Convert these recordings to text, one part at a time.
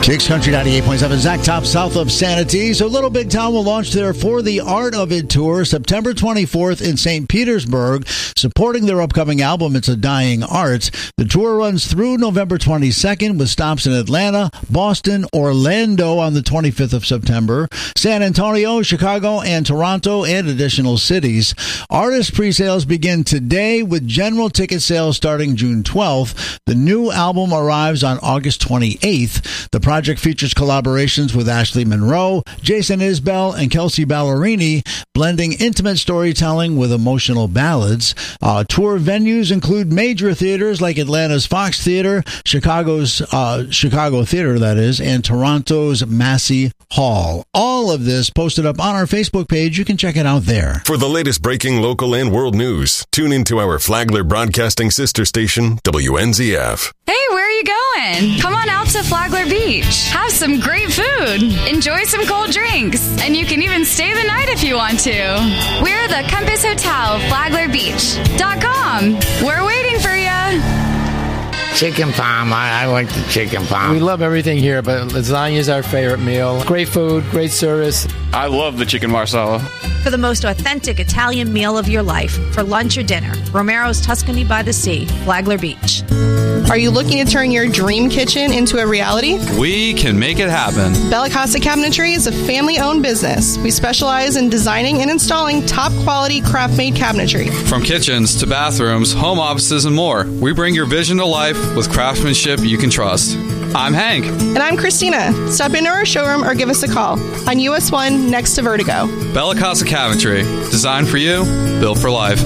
Kicks Country 98.7, Zach Top, south of Sanity. So Little Big Town will launch their For the Art of It tour September 24th in St. Petersburg, supporting their upcoming album, It's a Dying Art. The tour runs through November 22nd with stops in Atlanta, Boston, Orlando on the 25th of September, San Antonio, Chicago, and Toronto, and additional cities. Artist pre-sales begin today with general ticket sales starting June 12th. The new album arrives on August 28th. The project features collaborations with Ashley Monroe, Jason Isbell, and Kelsey Ballerini, blending intimate storytelling with emotional ballads. Tour venues include major theaters like Atlanta's Fox Theater, Chicago's Chicago Theater, that is, and Toronto's Massey Hall. All of this posted up on our Facebook page. You can check it out there. For the latest breaking local and world news, tune into our Flagler Broadcasting sister station, WNZF. Hey, where are you going? Come on out to Flagler Beach. Have some great food. Enjoy some cold drinks. And you can even stay the night if you want to. We're the Compass Hotel, FlaglerBeach.com. We're waiting for you. Chicken palm. I like the chicken palm. We love everything here, but lasagna is our favorite meal. Great food, great service. I love the chicken marsala. For the most authentic Italian meal of your life, for lunch or dinner, Romero's Tuscany by the Sea, Flagler Beach. Are you looking to turn your dream kitchen into a reality? We can make it happen. Bella Casa Cabinetry is a family-owned business. We specialize in designing and installing top-quality craft-made cabinetry. From kitchens to bathrooms, home offices, and more, we bring your vision to life with craftsmanship you can trust. I'm Hank. And I'm Christina. Stop into our showroom or give us a call on US 1 next to Vertigo. Bella Casa Cabinetry. Designed for you, built for life.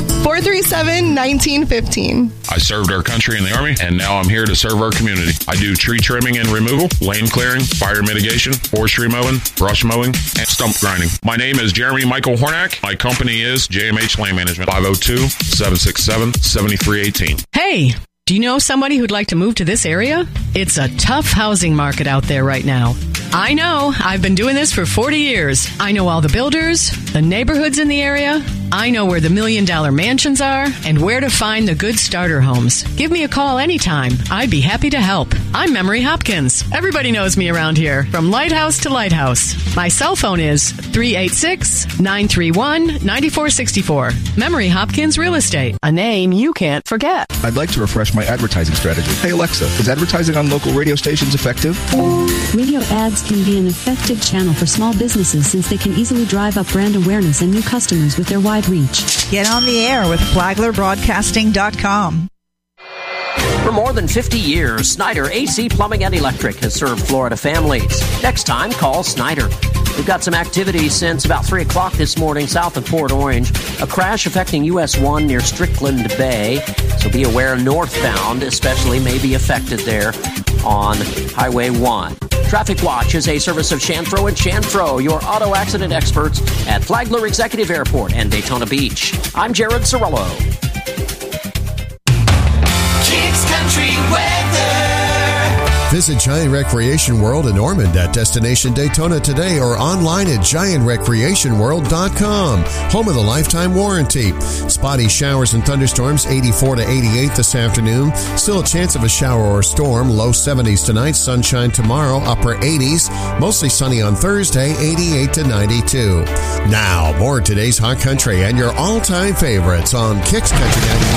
437-1915. I served our country in the Army, and now I'm here to serve our community. I do tree trimming and removal, lane clearing, fire mitigation, forestry mowing, brush mowing, and stump grinding. My name is Jeremy Michael Hornack. My company is JMH Land Management, 502-767-7318. Hey! Do you know somebody who'd like to move to this area? It's a tough housing market out there right now. I know. I've been doing this for 40 years. I know all the builders, the neighborhoods in the area. I know where the $1 million mansions are and where to find the good starter homes. Give me a call anytime. I'd be happy to help. I'm Memory Hopkins. Everybody knows me around here, from lighthouse to lighthouse. My cell phone is 386-931-9464. Memory Hopkins Real Estate, a name you can't forget. I'd like to refresh my advertising strategy. Hey Alexa, is advertising on local radio stations effective? Radio ads can be an effective channel for small businesses since they can easily drive up brand awareness and new customers with their wide reach. Get on the air with FlaglerBroadcasting.com. For more than 50 years, Snyder AC Plumbing and Electric has served Florida families. Next time, call Snyder. We've got some activity since about 3 o'clock this morning south of Port Orange. A crash affecting US 1 near Strickland Bay. So be aware northbound especially may be affected there on Highway 1. Traffic Watch is a service of Chanfro and Chanfro, your auto accident experts at Flagler Executive Airport and Daytona Beach. I'm Jared Sorello. Kicks Country Weather. Visit Giant Recreation World in Ormond at Destination Daytona today or online at GiantRecreationWorld.com. Home of the lifetime warranty. Spotty showers and thunderstorms 84 to 88 this afternoon. Still a chance of a shower or storm. Low 70s tonight. Sunshine tomorrow. Upper 80s. Mostly sunny on Thursday. 88 to 92. Now, more of today's hot country and your all-time favorites on Kicks Country 98.